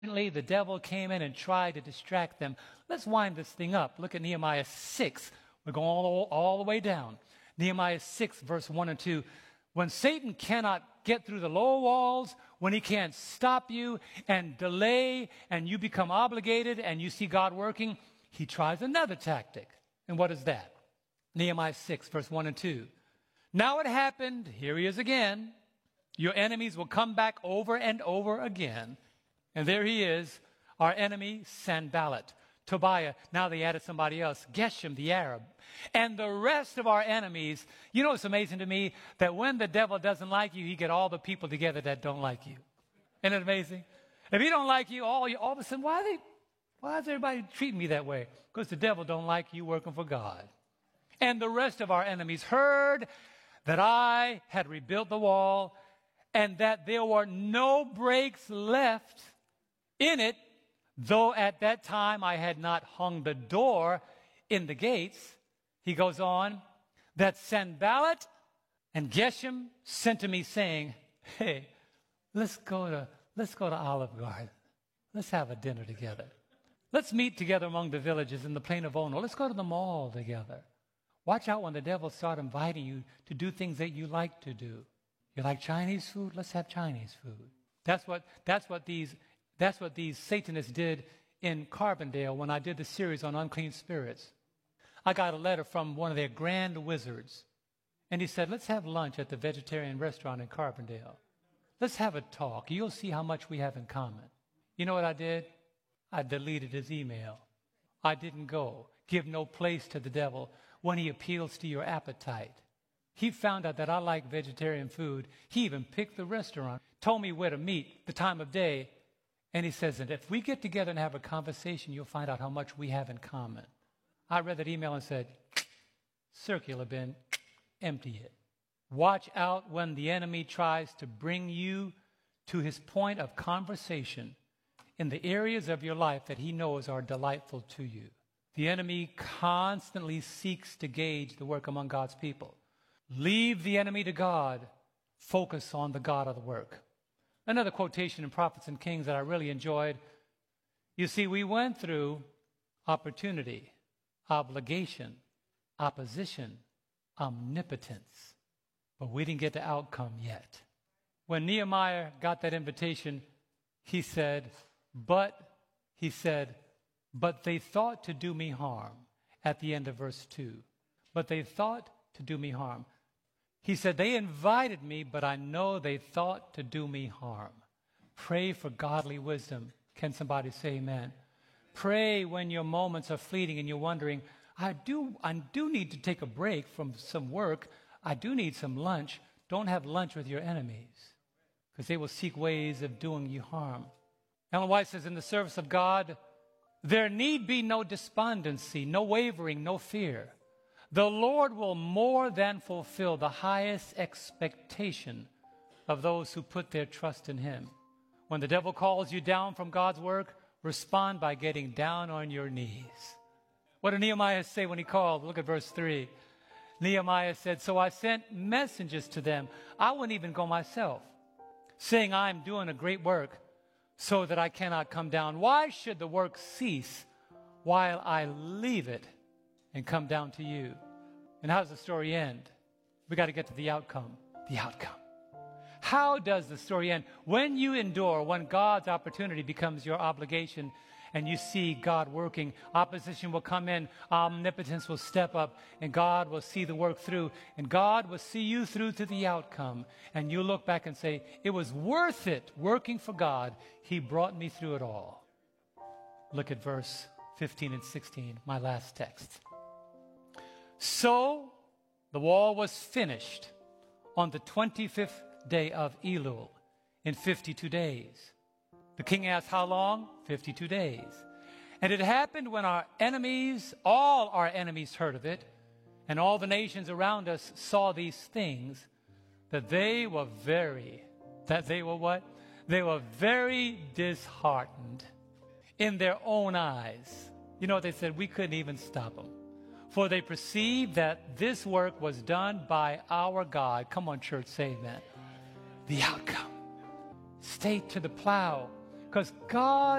The devil came in and tried to distract them. Let's wind this thing up. Look at Nehemiah 6. We're going all the way down. Nehemiah 6, verse 1 and 2. When Satan cannot get through the lower walls, when he can't stop you and delay, and you become obligated and you see God working, he tries another tactic. And what is that? Nehemiah 6, verse 1 and 2. Now it happened, here he is again, your enemies will come back over and over again. And there he is, our enemy, Sanballat, Tobiah. Now they added somebody else, Geshem the Arab. And the rest of our enemies. You know, it's amazing to me that when the devil doesn't like you, he get all the people together that don't like you. Isn't it amazing? If he don't like you, all of a sudden, why is everybody treating me that way? Because the devil don't like you working for God. And the rest of our enemies heard that I had rebuilt the wall and that there were no breaks left in it, though at that time I had not hung the door in the gates. He goes on, that Sanballat and Geshem sent to me saying, hey, let's go to Olive Garden. Let's have a dinner together. Let's meet together among the villages in the plain of Ono. Let's go to the mall together. Watch out when the devil starts inviting you to do things that you like to do. You like Chinese food? Let's have Chinese food. That's what these Satanists did in Carbondale when I did the series on unclean spirits. I got a letter from one of their grand wizards, and he said, let's have lunch at the vegetarian restaurant in Carbondale. Let's have a talk. You'll see how much we have in common. You know what I did? I deleted his email. I didn't go. Give no place to the devil when he appeals to your appetite. He found out that I like vegetarian food. He even picked the restaurant, told me where to meet, the time of day, and he says that if we get together and have a conversation, you'll find out how much we have in common. I read that email and said, circular bin, empty it. Watch out when the enemy tries to bring you to his point of conversation in the areas of your life that he knows are delightful to you. The enemy constantly seeks to gauge the work among God's people. Leave the enemy to God. Focus on the God of the work. Another quotation in Prophets and Kings that I really enjoyed. You see, we went through opportunity, obligation, opposition, omnipotence, but we didn't get the outcome yet. When Nehemiah got that invitation, he said, but they thought to do me harm, at the end of verse 2. But they thought to do me harm. He said, they invited me, but I know they thought to do me harm. Pray for godly wisdom. Can somebody say amen? Pray when your moments are fleeting and you're wondering, I do need to take a break from some work. I do need some lunch. Don't have lunch with your enemies, because they will seek ways of doing you harm. Ellen White says, in the service of God, there need be no despondency, no wavering, no fear. The Lord will more than fulfill the highest expectation of those who put their trust in him. When the devil calls you down from God's work, respond by getting down on your knees. What did Nehemiah say when he called? Look at verse 3. Nehemiah said, so I sent messengers to them. I wouldn't even go myself, saying, I'm doing a great work, so that I cannot come down. Why should the work cease while I leave it and come down to you? And how does the story end? We got to get to the outcome. The outcome. How does the story end? When you endure, when God's opportunity becomes your obligation and you see God working, opposition will come in, omnipotence will step up, and God will see the work through, and God will see you through to the outcome. And you look back and say, it was worth it working for God. He brought me through it all. Look at verse 15 and 16, my last text. So the wall was finished on the 25th day of Elul in 52 days. The king asked, how long? 52 days. And it happened when our enemies, all our enemies heard of it, and all the nations around us saw these things, that they were what? They were very disheartened in their own eyes. You know what they said? We couldn't even stop them. For they perceived that this work was done by our God. Come on, church, say amen. The outcome. Stay to the plow. Because God